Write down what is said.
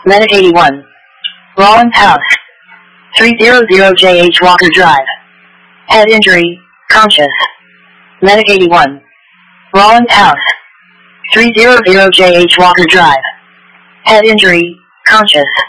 Medic 81. Rollins House. 300JH Walker Drive. Head injury, conscious. Medic 81. Rollins House. 300JH Walker Drive. Head injury, conscious.